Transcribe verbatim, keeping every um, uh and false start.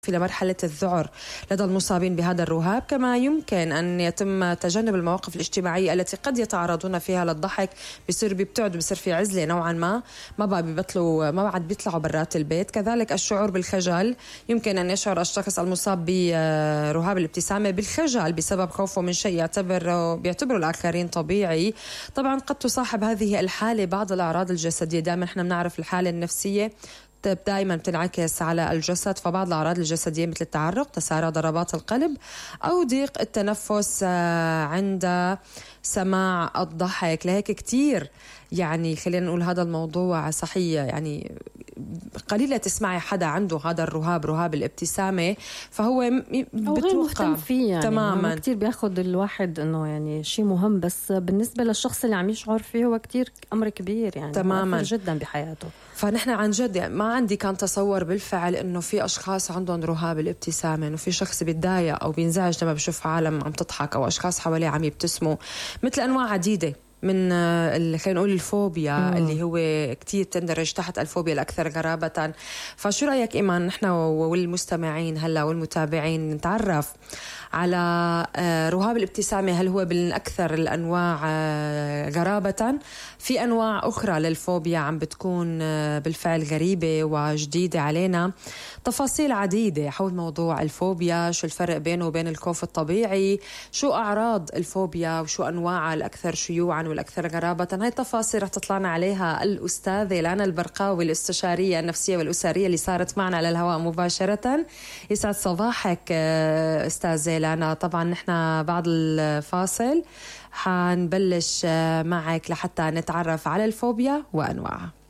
في مرحلة الذعر لدى المصابين بهذا الرهاب. كما يمكن أن يتم تجنب المواقف الاجتماعية التي قد يتعرضون فيها للضحك، بيصير بيبتعدوا، بيصير في عزلة نوعا ما، ما بقى بيبطلوا، ما بعد بيطلعوا برات البيت. كذلك الشعور بالخجل، يمكن أن يشعر الشخص المصاب برهاب الابتسامة بالخجل بسبب خوفه من شيء يعتبر بيعتبره الآخرين طبيعي. طبعا قد تصاحب هذه الحالة بعض الأعراض الجسدية. دائما احنا بنعرف الحالة النفسية دائما بتنعكس على الجسد، فبعض الأعراض الجسدية مثل التعرق، تسارع ضربات القلب، أو ضيق التنفس عند سماع الضحك. لهيك كتير يعني خلينا نقول هذا الموضوع صحية، يعني قليلة تسمعي حدا عنده هذا الرهاب، رهاب الابتسامة، فهو بتوقع فيه يعني تماما. كتير بياخد الواحد انه يعني شيء مهم، بس بالنسبة للشخص اللي عم يشعر فيه هو كتير أمر كبير يعني تماما جدا بحياته. فنحن عن جد يعني ما عندي كان تصور بالفعل انه في اشخاص عندهم رهاب الابتسامة، انه في شخص بيتضايق او بينزعج لما بشوف عالم عم تضحك او اشخاص حواليه عم يبتسموا، مثل انواع عديدة من خلينا نقول الفوبيا مم. اللي هو كتير تندرج تحت الفوبيا الأكثر غرابة. فشو رأيك إيمان نحن والمستمعين هلا والمتابعين نتعرف على رهاب الابتسامة؟ هل هو بالأكثر الأنواع غرابة؟ في أنواع أخرى للفوبيا عم بتكون بالفعل غريبة وجديدة علينا. تفاصيل عديدة حول موضوع الفوبيا، شو الفرق بينه وبين الخوف الطبيعي، شو أعراض الفوبيا وشو أنواعها الأكثر شيوعا والأكثر غرابة. هاي التفاصيل رح تطلعنا عليها الأستاذة لانا البرقاوي، الاستشارية النفسية والأسرية اللي صارت معنا على الهواء مباشرة. يسعد صباحك أستاذة لانا. طبعا نحن بعد الفاصل حنبلش معك لحتى نتعرف على الفوبيا وأنواعها.